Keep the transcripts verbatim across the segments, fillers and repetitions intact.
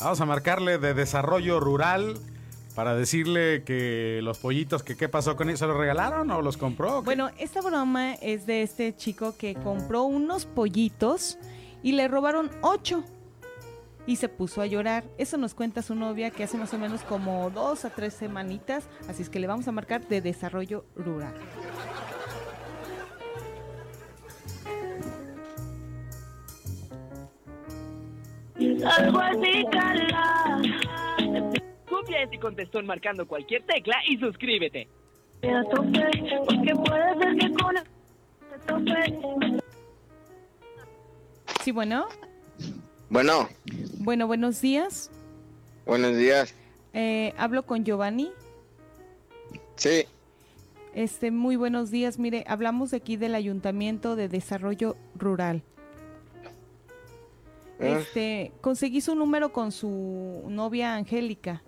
Vamos a marcarle de desarrollo rural para decirle que los pollitos, que qué pasó con ellos. ¿Se los regalaron o los compró? Bueno, esta broma es de este chico que compró unos pollitos y le robaron ocho. Y se puso a llorar. Eso nos cuenta su novia, que hace más o menos como dos a tres semanitas. Así es que le vamos a marcar de desarrollo rural. Algo así, Carla. Copia ese contestón marcando cualquier tecla y suscríbete. Porque puede ser que con Sí, bueno. Bueno. Bueno, buenos días. Buenos días. Eh, hablo con Giovanni. Sí. Este, muy buenos días. Mire, hablamos de aquí del Ayuntamiento de Desarrollo Rural. ¿Eh? Este, conseguí su número con su novia Angélica.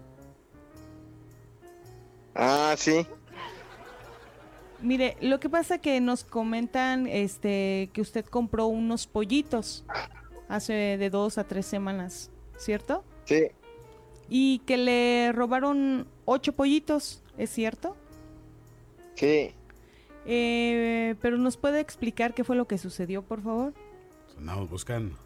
Ah, sí. Mire, lo que pasa que nos comentan, este, que usted compró unos pollitos hace de dos a tres semanas, ¿cierto? Sí. Y que le robaron ocho pollitos, ¿es cierto? Sí. Eh, pero ¿nos puede explicar qué fue lo que sucedió, por favor? Andamos buscando.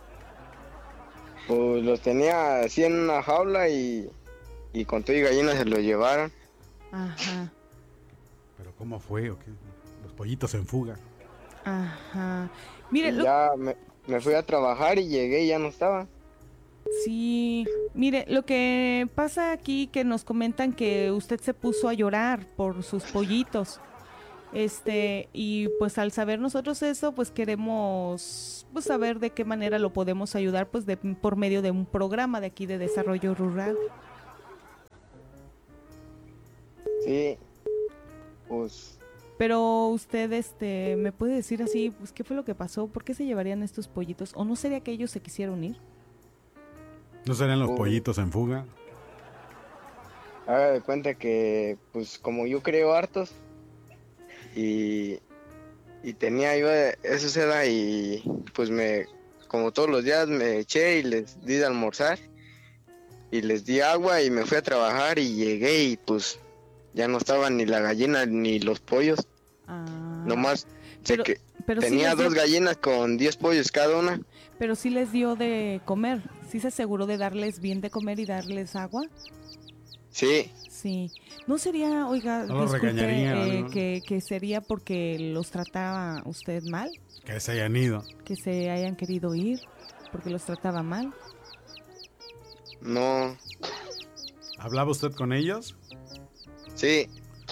Pues los tenía así en una jaula y, y con todo y gallinas se los llevaron. Ajá. ¿Pero cómo fue o qué? Los pollitos en fuga. Ajá. Mire, Y lo... ya me, me fui a trabajar y llegué y ya no estaba. Sí, mire, lo que pasa aquí que nos comentan que usted se puso a llorar por sus pollitos. Este, y pues al saber nosotros eso, pues queremos pues saber de qué manera lo podemos ayudar, pues de, por medio de un programa de aquí de desarrollo rural. Sí. Pues. Pero usted, este, me puede decir así, pues qué fue lo que pasó, por qué se llevarían estos pollitos, o no sería que ellos se quisieron ir. ¿No serían los Uh. pollitos en fuga? Haga de cuenta que, pues como yo creo hartos y, y tenía yo eso seda y pues me, como todos los días me eché y les di de almorzar y les di agua y me fui a trabajar y llegué y pues ya no estaban ni la gallina ni los pollos. Ah, Nomás pero, que pero sí tenía les dio- dos gallinas con diez pollos cada una. Pero sí les dio de comer, sí se aseguró de darles bien de comer y darles agua. Sí. Sí, no sería, oiga, No los disculpe, regañaría, eh, ¿no? que, que sería porque los trataba usted mal, Que se hayan ido. que se hayan querido ir, porque los trataba mal. No. ¿Hablaba usted con ellos? Sí.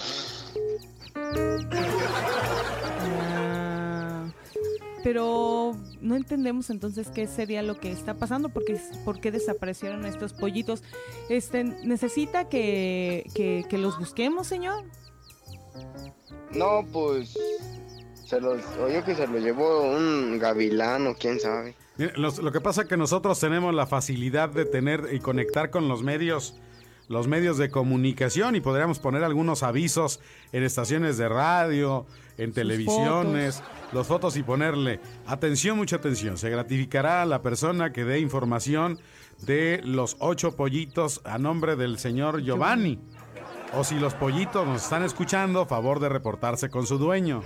Ah, pero no entendemos entonces qué sería lo que está pasando, porque por qué desaparecieron estos pollitos. Este, ¿necesita que, que, que los busquemos, señor? No, pues se los, oyó que se los llevó un gavilán o quién sabe. Mire, los- lo que pasa es que nosotros tenemos la facilidad de tener y conectar con los medios, los medios de comunicación, y podríamos poner algunos avisos en estaciones de radio, en televisiones, los fotos y ponerle atención, mucha atención. Se gratificará a la persona que dé información de los ocho pollitos a nombre del señor Giovanni. O si los pollitos nos están escuchando, favor de reportarse con su dueño.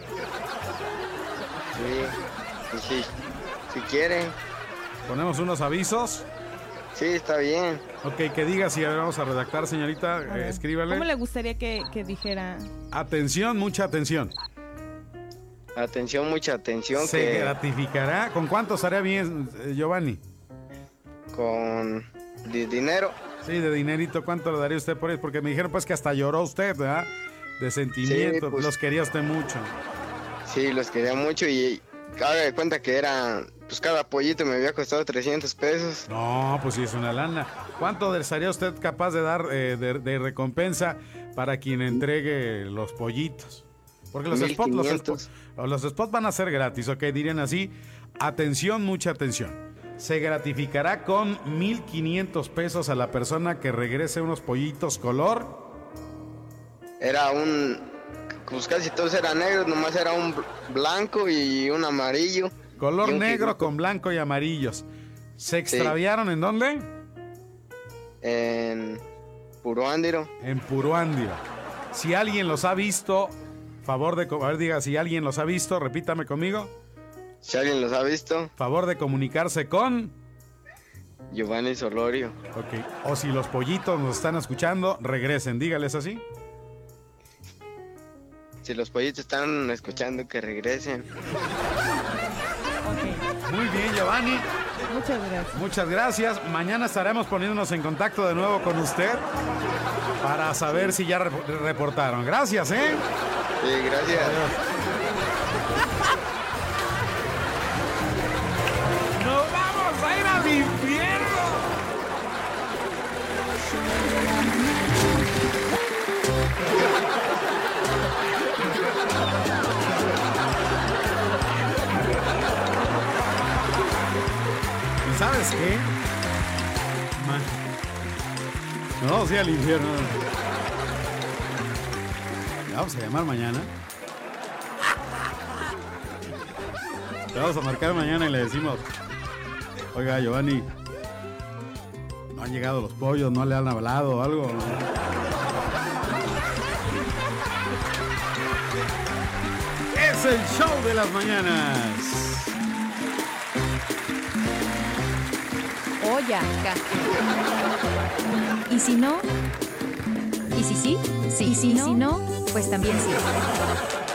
Sí, y si, si quieren. ¿Ponemos unos avisos? Sí, está bien. Ok, que diga si vamos a redactar, señorita, A eh, ver, escríbale. ¿cómo le gustaría que, que dijera? Atención, mucha atención. Atención, mucha atención. Se que gratificará. ¿Con cuánto estaría bien, eh, Giovanni? Con di- dinero. Sí, de dinerito, ¿cuánto le daría usted por eso? Porque me dijeron pues que hasta lloró usted, ¿verdad? De sentimiento, Sí, pues. los quería usted mucho. Sí, los quería mucho y haga de cuenta que eran, pues cada pollito me había costado trescientos pesos. No, pues sí es una lana. ¿Cuánto estaría usted capaz de dar eh, de, de recompensa para quien entregue los pollitos? Porque los mil spots, los quinientos. spots, los spots van a ser gratis, ¿ok? Dirían así, atención, mucha atención. Se gratificará con mil quinientos pesos a la persona que regrese unos pollitos color. Era un, pues casi todos eran negros, nomás era un bl- blanco y un amarillo. Color Y un negro gigante. con blanco y amarillos. ¿Se extraviaron en dónde? En Puruándiro. En Puruándiro. Si alguien los ha visto, favor de... A ver, diga, si alguien los ha visto, repítame conmigo. Si alguien los ha visto. Favor de comunicarse con... Giovanni Solorio. Ok. O si los pollitos nos están escuchando, regresen, dígales así. Si los pollitos están escuchando, que regresen. Ok. Muy bien, Giovanni. Muchas gracias. Muchas gracias. Mañana estaremos poniéndonos en contacto de nuevo con usted para saber si ya rep- reportaron. Gracias, ¿eh? Sí, gracias. Adiós. ¡Nos vamos a ir al infierno! ¿Y sabes qué? Man. Nos vamos a ir al infierno. Le vamos a llamar mañana. Le vamos a marcar mañana y le decimos: oiga, Giovanni, no han llegado los pollos, no le han hablado o algo. Es el show de las mañanas. Olla. ¿Y si no? ¿Y si sí? Sí. ¿Y si no? Pues también sí.